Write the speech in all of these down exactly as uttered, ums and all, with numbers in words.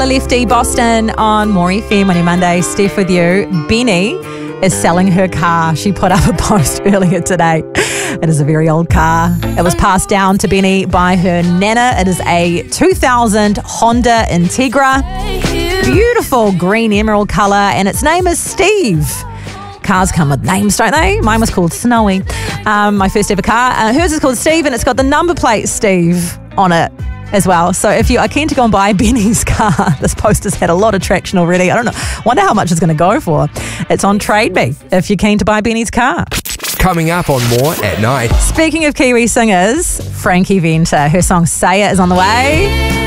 The Lefty Boston on More F M on your Monday. Steph with you. Benny is selling her car. She put up a post earlier today. It is a very old car. It was passed down to Benny by her nana. It is a two thousand Honda Integra. Beautiful green emerald colour, and its name is Steve. Cars come with names, don't they? Mine was called Snowy. Um, my first ever car. Uh, hers is called Steve, and it's got the number plate Steve on it as well. So if you are keen to go and buy Benny's car, this post has had a lot of traction already. I don't know. Wonder how much it's going to go for. It's on Trade Me if you're keen to buy Benny's car. Coming up on More at Night. Speaking of Kiwi singers, Frankie Venter, her song Say It is on the way.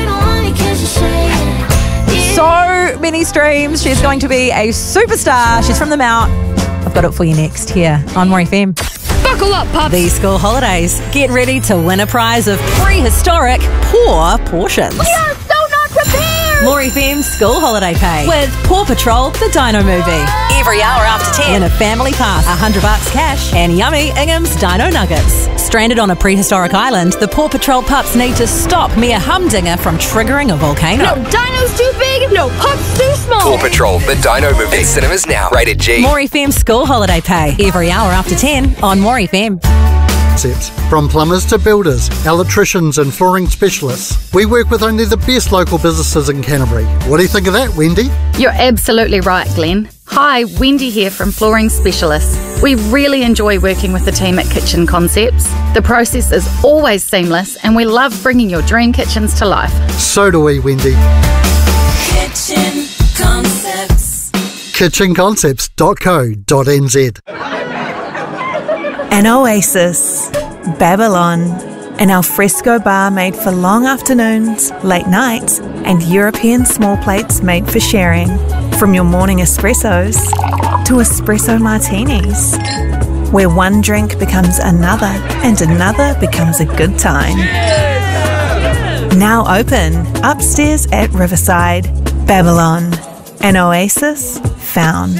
So many streams. She's going to be a superstar. She's from the Mount. I've got it for you next here on More F M. Buckle up, pups. These school holidays. Get ready to win a prize of prehistoric poor portions. We are so not prepared. More F M school holiday pay with Paw Patrol, the Dino movie. Every hour after ten. Win a family pass, a hundred bucks cash, and yummy Ingham's Dino Nuggets. Stranded on a prehistoric island, the Paw Patrol pups need to stop Mia Humdinger from triggering a volcano. No dino's too big, no pups too small. Paw Patrol, the Dino movie. In cinemas now. Rated G. More F M school holiday pay. Every hour after ten on More F M. From plumbers to builders, electricians and flooring specialists, we work with only the best local businesses in Canterbury. What do you think of that, Wendy? You're absolutely right, Glenn. Hi, Wendy here from Flooring Specialists. We really enjoy working with the team at Kitchen Concepts. The process is always seamless and we love bringing your dream kitchens to life. So do we, Wendy. Kitchen Concepts. kitchen concepts dot co dot n z. An oasis, Babylon, an alfresco bar made for long afternoons, late nights, and European small plates made for sharing. From your morning espressos to espresso martinis, where one drink becomes another and another becomes a good time. Now open upstairs at Riverside, Babylon, an oasis found.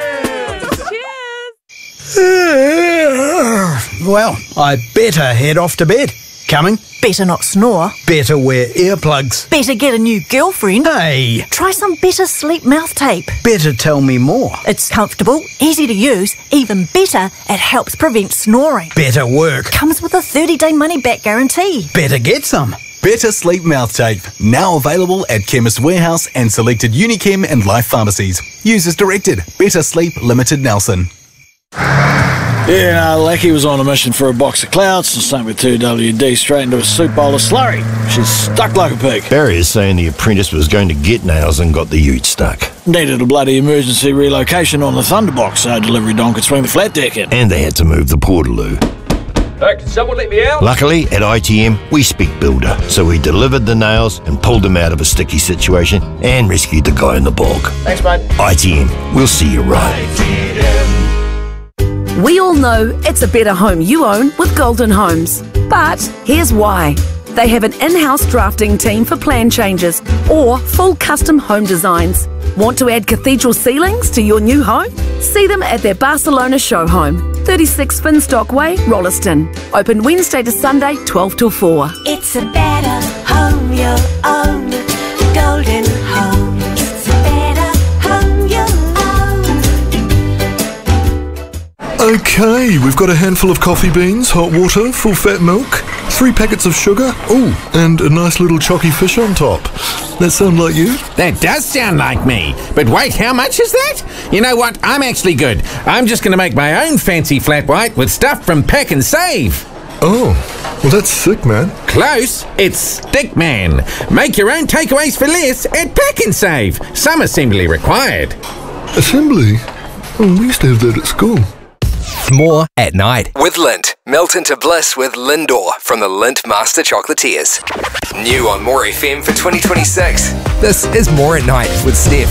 Well, I better head off to bed. Coming? Better not snore. Better wear earplugs. Better get a new girlfriend. Hey! Try some Better Sleep mouth tape. Better tell me more. It's comfortable, easy to use, even better, it helps prevent snoring. Better work. Comes with a thirty-day money-back guarantee. Better get some. Better Sleep Mouth Tape, now available at Chemist Warehouse and selected Unichem and Life pharmacies. Use as directed. Better Sleep Limited Nelson. Yeah, no, Lackey was on a mission for a box of clouds and sunk with two W D straight into a soup bowl of slurry. She's stuck like a pig. Barry is saying the apprentice was going to get nails and got the ute stuck. Needed a bloody emergency relocation on the Thunderbox so delivery don could swing the flat deck in. And they had to move the portaloo. Hey, can someone let me out? Luckily, at I T M, we speak builder, so we delivered the nails and pulled him out of a sticky situation and rescued the guy in the bog. Thanks, mate. I T M, we'll see you right. We all know it's a better home you own with Golden Homes. But here's why. They have an in-house drafting team for plan changes or full custom home designs. Want to add cathedral ceilings to your new home? See them at their Barcelona show home, thirty-six Finstock Way, Rolleston. Open Wednesday to Sunday, twelve till four. It's a better home you'll own. Golden Home. It's a better home you'll own. Okay, we've got a handful of coffee beans, hot water, full fat milk, three packets of sugar, ooh, and a nice little chocky fish on top. That sound like you? That does sound like me. But wait, how much is that? You know what? I'm actually good. I'm just going to make my own fancy flat white with stuff from Pack and Save. Oh, well that's sick, man. Close. It's Stickman. Make your own takeaways for less at Pack and Save. Some assembly required. Assembly? Oh, we used to have that at school. More at Night with Lindt. Melt into bliss with Lindor from the Lindt Master Chocolatiers. New on More F M for twenty twenty-six. This is More at Night with Steph.